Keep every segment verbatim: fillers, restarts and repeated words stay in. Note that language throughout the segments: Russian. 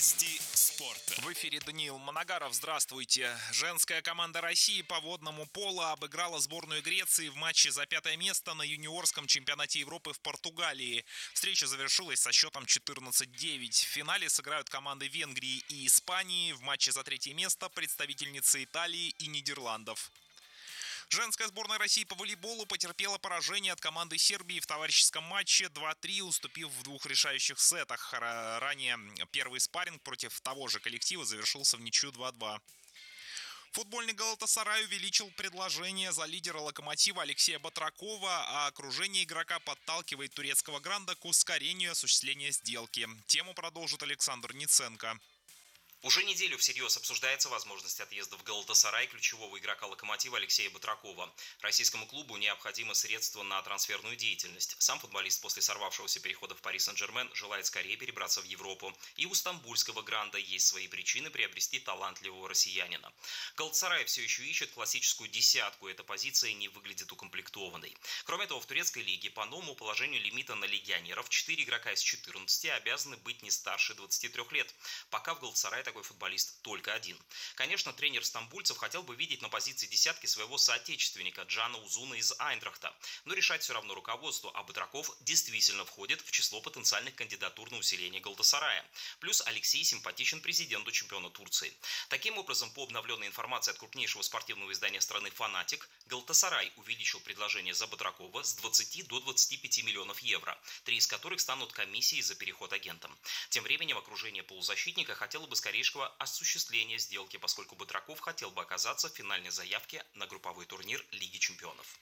Новости спорта. В эфире Даниил Моногаров. Здравствуйте. Женская команда России по водному полу обыграла сборную Греции в матче за пятое место на юниорском чемпионате Европы в Португалии. Встреча завершилась со счетом четырнадцать девять. В финале сыграют команды Венгрии и Испании. В матче за третье место представительницы Италии и Нидерландов. Женская сборная России по волейболу потерпела поражение от команды Сербии в товарищеском матче два три, уступив в двух решающих сетах. Ранее первый спарринг против того же коллектива завершился в ничью два два. Футбольный Галатасарай увеличил предложение за лидера «Локомотива» Алексея Батракова, а окружение игрока подталкивает турецкого гранда к ускорению осуществления сделки. Тему продолжит Александр Ниценко. Уже неделю всерьез обсуждается возможность отъезда в Галатасарай ключевого игрока «Локомотива» Алексея Батракова. Российскому клубу необходимы средства на трансферную деятельность. Сам футболист после сорвавшегося перехода в Пари Сен-Жермен желает скорее перебраться в Европу. И у стамбульского гранда есть свои причины приобрести талантливого россиянина. Галатасарай все еще ищет классическую десятку, эта позиция не выглядит укомплектованной. Кроме того, в турецкой лиге по новому положению лимита на легионеров четыре игрока из четырнадцати обязаны быть не старше двадцати трёх лет. Пока в Галатасарай такой футболист только один. Конечно, тренер стамбульцев хотел бы видеть на позиции десятки своего соотечественника Джана Узуна из Айнтрахта, но решать все равно руководству, а Батраков действительно входит в число потенциальных кандидатур на усиление Галатасарая. Плюс Алексей симпатичен президенту чемпиона Турции. Таким образом, по обновленной информации от крупнейшего спортивного издания страны «Фанатик», Галатасарай увеличил предложение за Батракова с двадцати до двадцати пяти миллионов евро, три из которых станут комиссией за переход агентом. Тем временем окружение полузащитника хотело бы скорее осуществления сделки, поскольку Батраков хотел бы оказаться в финальной заявке на групповой турнир Лиги чемпионов.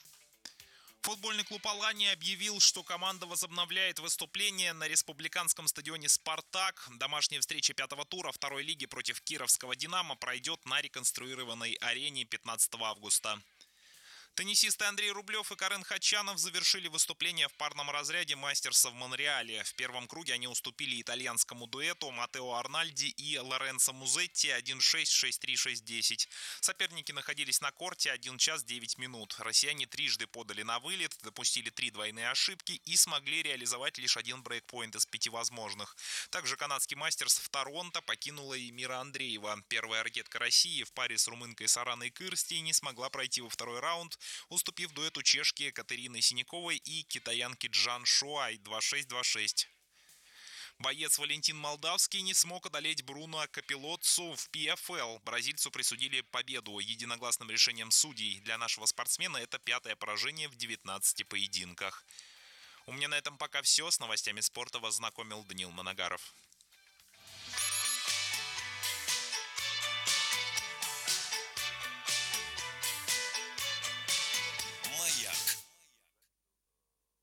Футбольный клуб «Алания» объявил, что команда возобновляет выступление на республиканском стадионе «Спартак». Домашняя встреча пятого тура второй лиги против кировского «Динамо» пройдет на реконструированной арене пятнадцатого августа. Теннисисты Андрей Рублев и Карен Хачанов завершили выступление в парном разряде мастерса в Монреале. В первом круге они уступили итальянскому дуэту Матео Арнальди и Лоренцо Музетти один шесть, шесть три, шесть десять. Соперники находились на корте один час девять минут. Россияне трижды подали на вылет, допустили три двойные ошибки и смогли реализовать лишь один брейкпоинт из пяти возможных. Также канадский мастерс в Торонто покинула и Мира Андреева. Первая ракетка России в паре с румынкой Сараной Кырсти не смогла пройти во второй раунд, уступив дуэту чешки Катерины Синяковой и китаянки Джан Шуай два шесть, два шесть. Боец Валентин Молдавский не смог одолеть Бруно Капелоццу в пи эф эл. Бразильцу присудили победу единогласным решением судей. Для нашего спортсмена это пятое поражение в девятнадцати поединках. У меня на этом пока все. С новостями спорта вас знакомил Даниил Моногаров.